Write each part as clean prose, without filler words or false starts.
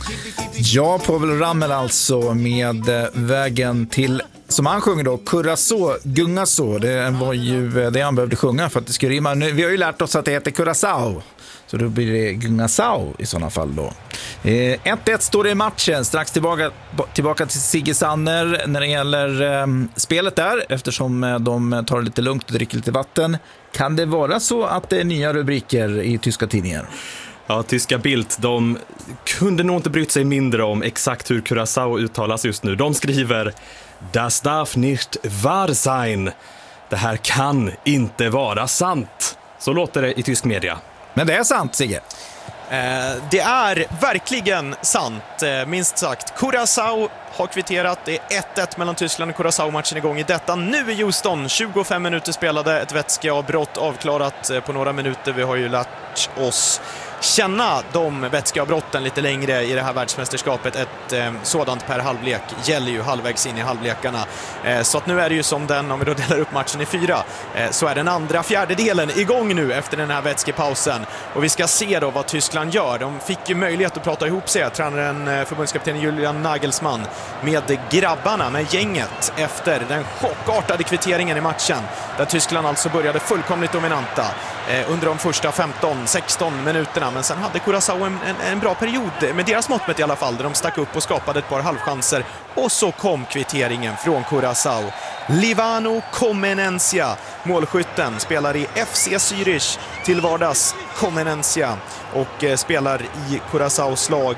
Ja, Povel Ramel alltså med vägen till, som han sjunger då, Curaçao, Gunga så. Det var ju det han behövde sjunga för att det skulle rimma. Nu, vi har ju lärt oss att det heter Curaçao, så då blir det Gunga-sao i sådana fall då. 1-1 står det i matchen. Strax tillbaka till Sigge Sanner när det gäller spelet där, eftersom de tar det lite lugnt och dricker lite vatten. Kan det vara så att det är nya rubriker i tyska tidningar? Ja, tyska Bild, de kunde nog inte brytt sig mindre om exakt hur Curaçao uttalas just nu. De skriver: Das darf nicht wahr sein. Det här kan inte vara sant. Så låter det i tysk media. Men det är sant, Sigge. Det är verkligen sant, minst sagt. Curaçao har kvitterat. Det är 1-1 mellan Tyskland och Curaçao-matchen igång i detta. Nu i Houston, 25 minuter spelade, ett vätskeavbrott avklarat på några minuter. Vi har ju lärt oss känna de vätskeavbrotten lite längre i det här världsmästerskapet. Ett sådant per halvlek gäller ju halvvägs in i halvlekarna. Så att nu är det ju som den, om vi då delar upp matchen i 4, så är den andra fjärdedelen igång nu efter den här vätskepausen. Och vi ska se då vad Tyskland gör. De fick ju möjlighet att prata ihop sig, tränaren, förbundskapten Julian Nagelsmann, med grabbarna, med gänget, efter den chockartade kvitteringen i matchen, där Tyskland alltså började fullkomligt dominanta under de första 15-16 minuterna. Men sen hade Curaçao en bra period, med deras mått mätt i alla fall, där de stack upp och skapade ett par halvchanser. Och så kom kvitteringen från Curaçao. Livano Comenencia, målskytten, spelar i FC Zürich till vardags. Comenencia, och spelar i Curaçaos lag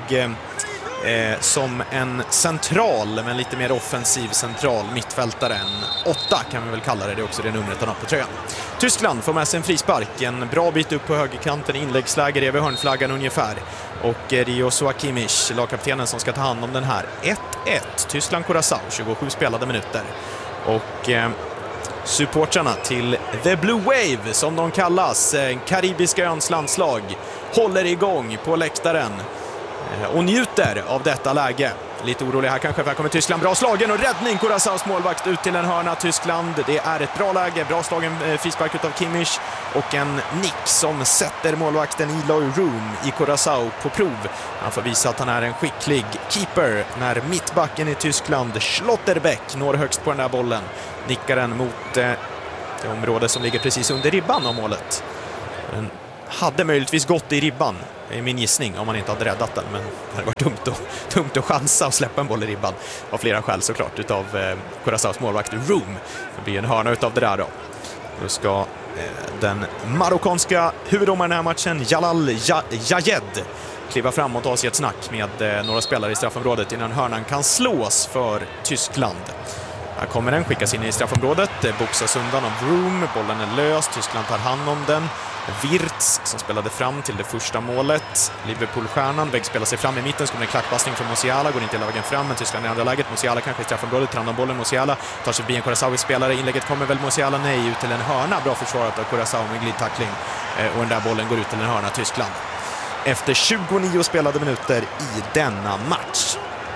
som en central, men lite mer offensiv central mittfältare. En 8 kan vi väl kalla det, det är också det numret han har på tröjan. Tyskland får med sig en frispark, en bra bit upp på högerkanten, inläggsläge över hörnflaggan ungefär. Och Rio Suakimish, lagkaptenen, som ska ta hand om den här. 1-1, Tyskland-Curaçao, 27 spelade minuter. Och supportrarna till The Blue Wave, som de kallas, karibiska öns landslag, håller igång på läktaren och njuter av detta läge. Lite orolig här kanske, för här kommer Tyskland. Bra slagen och räddning, Curaçaos målvakt ut till en hörna. Tyskland, det är ett bra läge, bra slagen frispark utav Kimmich och en nick som sätter målvakten Eloy Room i Curaçao på prov. Han får visa att han är en skicklig keeper när mittbacken i Tyskland, Schlotterbeck, når högst på den där bollen. Nickar den mot det område som ligger precis under ribban av målet. Den hade möjligtvis gått i ribban, är min gissning, om man inte hade räddat den. Men det var dumt att chansa och släppa en boll i ribban av flera skäl såklart, utav Curaçaos målvakt Room. Det blir en hörna utav det där då. Då ska den marockanska huvuddomaren i den här matchen, Jalal Jayed, kliva fram och ta sig ett snack med några spelare i straffområdet innan hörnan kan slås för Tyskland. Här kommer den, skickas in i straffområdet, boxas undan av Room, bollen är lös, Tyskland tar hand om den. Wirtz, som spelade fram till det första målet. Liverpool-stjärnan vägspelar sig fram i mitten, så kommer en klackpassning från Musiala, går inte hela vägen fram, men Tyskland i andra läget. Musiala kanske i straffområdet, tar hand om bollen, Musiala tar sig förbi en Curaçao-spelare, inlägget kommer väl, Musiala nej, ut till en hörna, bra försvarat av Curaçao med glidtackling, och den där bollen går ut till en hörna, Tyskland. Efter 29 spelade minuter i denna match.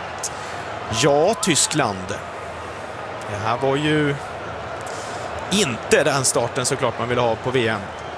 Ja, Tyskland. Det här var ju inte den starten såklart man vill ha på VM.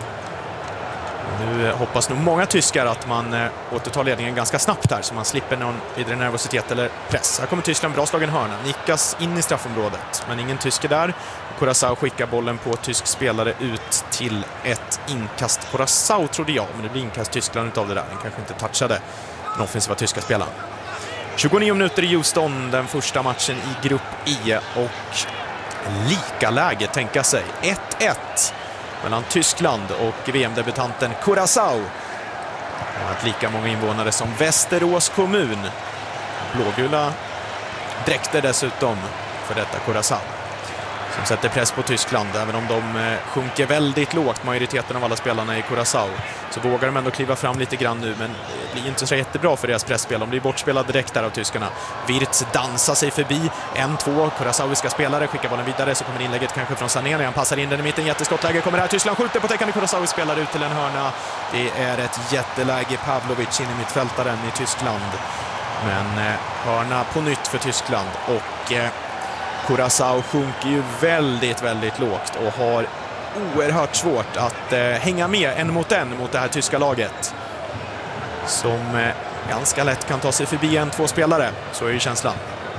Nu hoppas nog många tyskar att man återtar ledningen ganska snabbt här, så man slipper någon vidare nervositet eller press. Här kommer Tyskland, bra slagen hörna, nickas in i straffområdet, men ingen tysker där. Curaçao skickar bollen på tysk spelare ut till ett inkast. Curaçao trodde jag, men det blir inkast Tyskland utav det där. Den kanske inte touchade den offensiva tyska spelaren. 29 minuter i Houston, den första matchen i grupp E, och lika läge tänka sig. 1-1 mellan Tyskland och VM-debutanten Curaçao. Att lika många invånare som Västerås kommun. Blågula dräkter dessutom för detta Curaçao, som sätter press på Tyskland. Även om de sjunker väldigt lågt, majoriteten av alla spelarna i Curaçao, så vågar de ändå kliva fram lite grann nu, men det blir inte så jättebra för deras pressspel. De blir bortspelade direkt där av tyskarna. Wirtz dansar sig förbi 1-2 Curaçaoiska spelare, skickar bollen vidare, så kommer inlägget kanske från Sané när han passar in den i mitten. Jätteskottläge kommer här, Tyskland skjuter på täckande Curaçao, spelar ut till en hörna. Det är ett jätteläge, Pavlovic in i mittfältaren i Tyskland, men hörna på nytt för Tyskland. Och Curaçao sjunker ju väldigt, väldigt lågt och har oerhört svårt att hänga med en mot det här tyska laget, som ganska lätt kan ta sig förbi 1-2 spelare. Så är ju känslan.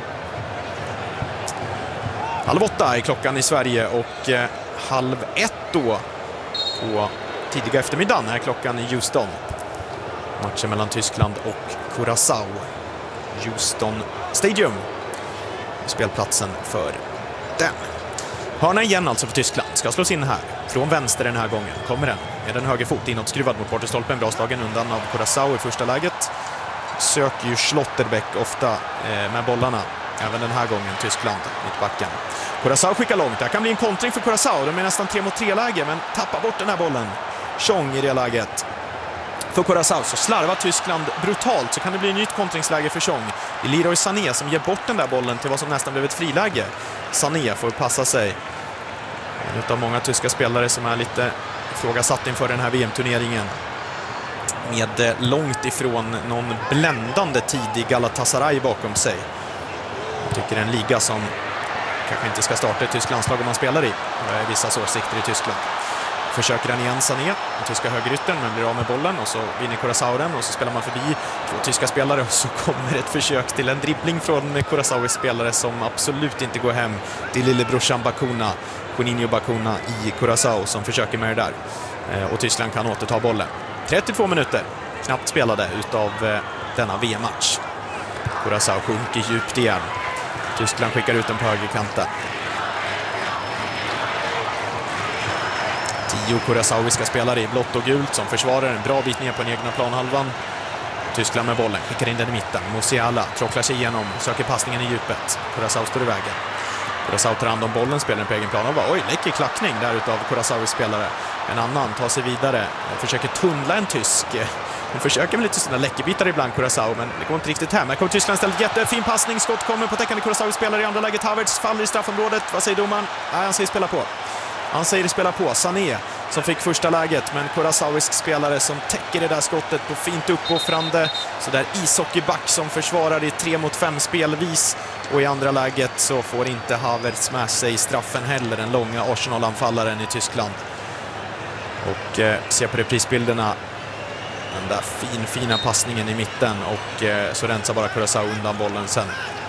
7:30 är klockan i Sverige och 12:30 då på tidiga eftermiddagen är klockan i Houston. Matchen mellan Tyskland och Curaçao. Houston Stadium. Spelplatsen för den. Hörna igen alltså för Tyskland. Ska slås in här. Från vänster den här gången. Kommer den med en högerfot inåtskruvad mot bortestolpen. Bra slagen undan av Curaçao i första läget. Söker ju Schlotterbeck ofta med bollarna. Även den här gången Tyskland, mittbacken. Curaçao skickar långt. Det kan bli en kontring för Curaçao. De är nästan 3-mot-3-läge men tappar bort den här bollen. Chong i det läget. För Curaçao så slarvar Tyskland brutalt, så kan det bli ett nytt kontringsläge för Chong. Det är Leroy Sané som ger bort den där bollen till vad som nästan blev ett friläge. Sané får passa sig. En av många tyska spelare som är lite ifrågasatt inför den här VM-turneringen. Med långt ifrån någon bländande tid i Galatasaray bakom sig. Jag tycker en liga som kanske inte ska starta ett tyskt landslag om man spelar i. Det är vissa åsikter i Tyskland. Försöker han igen Sané, den tyska högeryttern, men blir av med bollen och så vinner Curaçao den och så spelar man förbi 2 tyska spelare och så kommer ett försök till en dribbling från Curaçaos spelare som absolut inte går hem till lillebrorsan Bacuna, Juninho Bacuna i Curaçao som försöker med det där. Och Tyskland kan återta bollen. 32 minuter, knappt spelade utav denna VM-match. Curaçao sjunker djupt igen. Tyskland skickar ut den på högerkanten. 10 Curaçaoiska spelare i blått och gult som försvarar en bra bit ner på den egna planhalvan. Tyskland med bollen, skickar in den i mitten. Musiala trocklar sig igenom, söker passningen i djupet. Curaçao står i vägen. Curaçao tar hand om bollen, spelar den på egen planhalva. Oj, läcker klackning där utav Curaçaos spelare. En annan tar sig vidare, försöker tunnla en tysk. Hon försöker med lite sådana läckerbitar ibland, Curaçao, men det går inte riktigt hem. Här kommer Tyskland ställt jättefin passning, skott kommer på täckande Curaçaos spelare i andra läget. Havertz faller i straffområdet. Vad säger domaren? Nej, han säger spela på. Han säger spela på. Sané som fick första läget, men Curaçaoisk spelare som täcker det där skottet på fint uppoffrande. Så där ishockeyback som försvarar i 3-mot-5 spelvis. Och i andra läget så får inte Havertz med sig straffen heller, den långa Arsenal-anfallaren i Tyskland. Och se på reprisbilderna. Den där fina passningen i mitten och så rensar bara Curaçao undan bollen sen.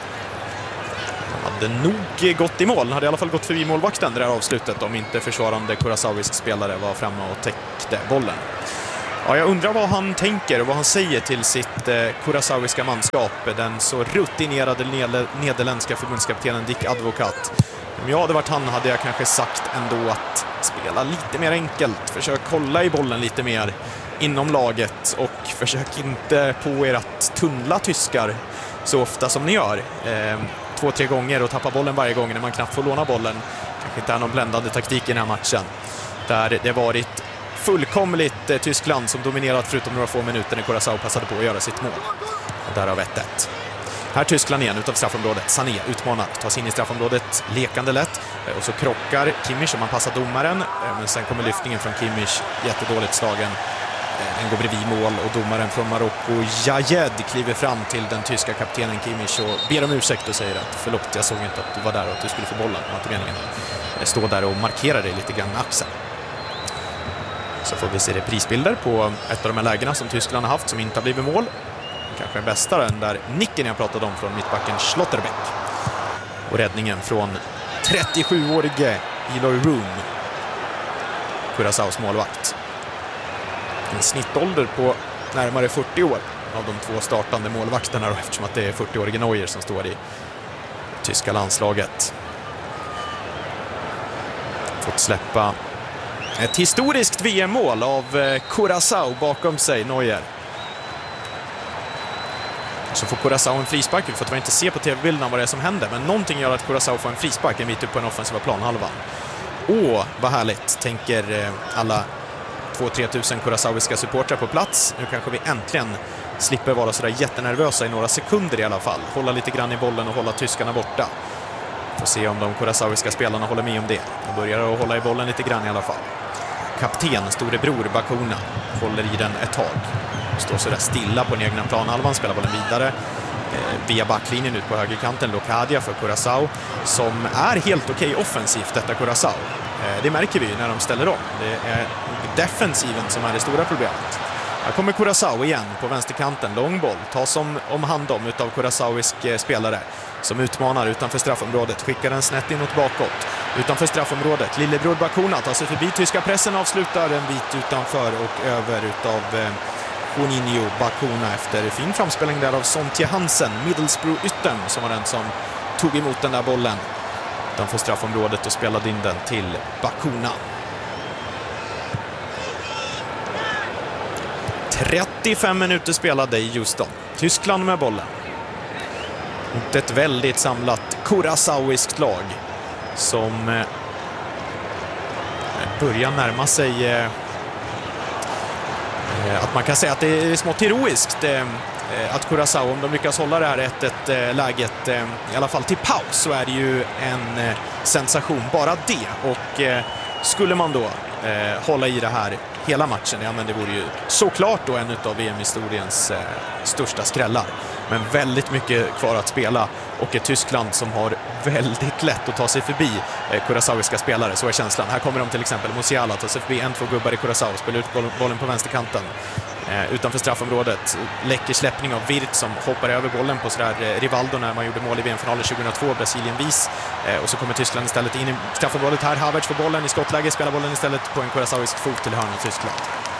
Hade nog gått i mål, hade i alla fall gått förbi målvakten det där avslutet om inte försvarande Curaçaoisk spelare var framme och täckte bollen. Ja, jag undrar vad han tänker och vad han säger till sitt Curaçaoiska manskap, den så rutinerade nederländska förbundskaptenen Dick Advocat. Om jag hade varit han hade jag kanske sagt ändå att spela lite mer enkelt, försök hålla i bollen lite mer inom laget och försök inte på er att tunnla tyskar så ofta som ni gör. 2-3 gånger och tappa bollen varje gång när man knappt får låna bollen. Kanske inte är någon bländande taktik i den här matchen. Där det varit fullkomligt Tyskland som dominerat förutom några få minuter när Curaçao passade på att göra sitt mål. Och därav 1-1. Här Tyskland igen utav straffområdet. Sané utmanar, tar sig in i straffområdet lekande lätt. Och så krockar Kimmich och man passar domaren. Men sen kommer lyftningen från Kimmich, jättedåligt slagen. Den går bredvid mål och domaren från Marocko, Jajed, kliver fram till den tyska kaptenen Kimmich och ber om ursäkt och säger att förlåt, jag såg inte att du var där och att du skulle få bollen. Det var inte meningen. Står där och markerar dig lite grann med axeln. Så får vi se reprisbilder på ett av de här lägena som Tyskland har haft som inte har blivit mål. Kanske den bästa, den där nicken jag pratade om från mittbacken Schlotterbeck. Och räddningen från 37-årige Eloy Room, Curaçaos målvakt. En snittålder på närmare 40 år av de 2 startande målvakterna, eftersom att det är 40-årige Neuer som står i tyska landslaget. Fått släppa ett historiskt VM-mål av Curaçao bakom sig, Neuer. Så får Curaçao en frispark. Vi får tyvärr inte se på tv-bilderna vad det är som händer, men någonting gör att Curaçao får en frispark en bit upp på den offensiva planhalvan. Åh, vad härligt, tänker alla 2-3 tusen Curaçaoiska supportrar på plats. Nu kanske vi äntligen slipper vara sådär jättenervösa i några sekunder i alla fall. Hålla lite grann i bollen och hålla tyskarna borta. Får se om de Curaçaoiska spelarna håller med om det. De börjar att hålla i bollen lite grann i alla fall. Kapten, storebror Bacuna, håller i den ett tag. Står sådär stilla på den egna planhalvan, spelar bollen vidare. Via backlinjen ut på högerkanten, Locadia för Curaçao, som är helt okej offensivt, detta Curaçao. Det märker vi när de ställer om. Det är defensiven som är det stora problemet. Här kommer Curaçao igen på vänsterkanten. Lång boll tas om hand om utav Curaçaoisk spelare som utmanar utanför straffområdet. Skickar den snett inåt bakåt. Utanför straffområdet. Lillebror Bacuna tar sig förbi tyska pressen, avslutar en bit utanför och över utav Juninho Bacuna efter fin framspelning där av Sontje Hansen. Middlesbrough-yttern som var den som tog emot den där bollen utanför straffområdet och spelade in den till Bacuna. 35 minuter spelade i Houston. Tyskland med bollen. Mot ett väldigt samlat Curaçaoiskt lag som börjar närma sig att man kan säga att det är smått heroiskt att Curaçao, om de lyckas hålla det här 1-1 läget i alla fall till paus, så är det ju en sensation bara det. Och skulle man då hålla i det här hela matchen, ja, men det vore ju såklart då en av VM-historiens största skrällar. Men väldigt mycket kvar att spela och ett Tyskland som har väldigt lätt att ta sig förbi Curaçaoiska spelare, så är känslan. Här kommer de till exempel Musiala, tar sig förbi 1-2 gubbar i Curaçao, spelar ut bollen på vänsterkanten. Utanför straffområdet, läcker släppning av Wirth som hoppar över bollen på sådär Rivaldo när man gjorde mål i VM-finalen 2002, Brasilien-vis. Och så kommer Tyskland istället in i straffområdet här. Havertz får bollen i skottläge, spelar bollen istället på en Curaçaoisk fot till hörna Tyskland.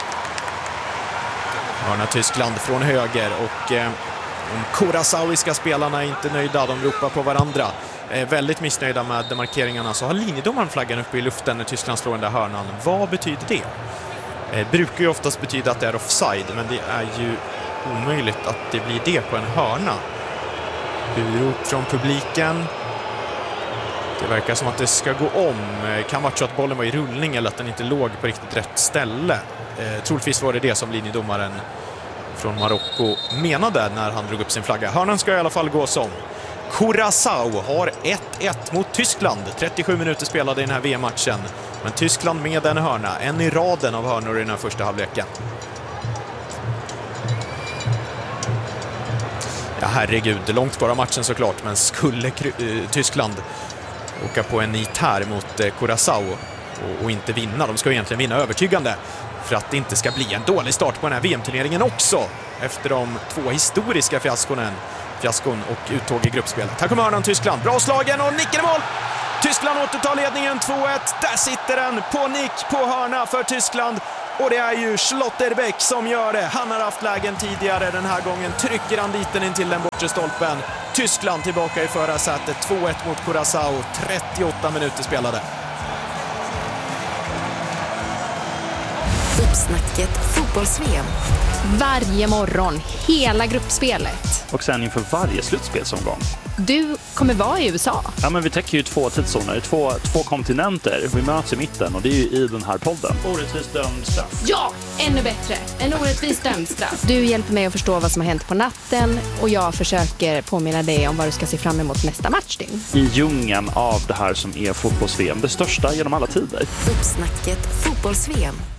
Hörna Tyskland från höger och de Curaçaoiska spelarna är inte nöjda, de ropar på varandra. Väldigt missnöjda med markeringarna, så har linjedomaren flaggan uppe i luften när Tyskland slår den där hörnan. Vad betyder det? Brukar ju oftast betyda att det är offside, men det är ju omöjligt att det blir det på en hörna. Urop från publiken. Det verkar som att det ska gå om. Kan vara så att bollen var i rullning eller att den inte låg på riktigt rätt ställe. Troligtvis var det som linjedomaren från Marocko menade när han drog upp sin flagga. Hörnan ska i alla fall gå som. Curaçao har 1-1 mot Tyskland. 37 minuter spelade i den här VM-matchen. Men Tyskland med en hörna. En i raden av hörnor i den här första halvleken. Ja, herregud. Långt kvar av matchen såklart. Men skulle Tyskland åka på en nit här mot Curaçao och inte vinna. De ska ju egentligen vinna övertygande för att det inte ska bli en dålig start på den här VM-turneringen också. Efter de 2 historiska fiaskon och uttåg i gruppspelet. Här kommer hörnan Tyskland. Bra slagen och nicken i mål! Tyskland återtar ledningen 2-1. Där sitter den på nick på hörna för Tyskland. Och det är ju Schlotterbeck som gör det. Han har haft lägen tidigare. Den här gången trycker han dit den in till den bortre stolpen. Tyskland tillbaka i förarsätet. 2-1 mot Curaçao. 38 minuter spelade. Uppsnacket fotbolls-VM. Varje morgon, hela gruppspelet. Och sen inför varje slutspelsomgång. Du kommer vara i USA. Ja, men vi täcker ju 2 tidszoner, två kontinenter. Vi möts i mitten och det är ju i den här podden. Orättvist dömd straff. Ja, ännu bättre. En orättvist dömd straff. Du hjälper mig att förstå vad som har hänt på natten och jag försöker påminna dig om vad du ska se fram emot nästa matchdygn. I djungeln av det här som är fotbolls-VM, det största genom alla tider. Uppsnacket fotbolls-VM.